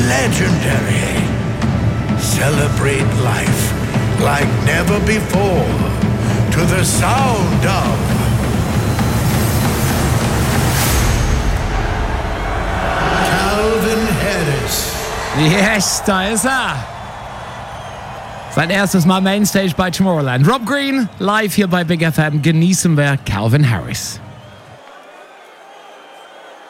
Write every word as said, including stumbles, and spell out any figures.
legendary. Celebrate life like never before to the sound of Calvin Harris. Yes, da ist er. Sein erstes Mal Mainstage bei Tomorrowland. Rob Green, live hier bei Big F M. Genießen wir Calvin Harris.